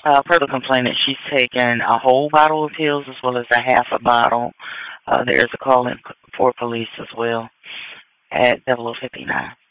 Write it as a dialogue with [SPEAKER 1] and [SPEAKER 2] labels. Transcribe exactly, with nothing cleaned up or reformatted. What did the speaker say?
[SPEAKER 1] Uh, per the complainant, she's taken a whole bottle of pills as well as a half a bottle. Uh, there is a call in for police as well at double oh fifty-nine.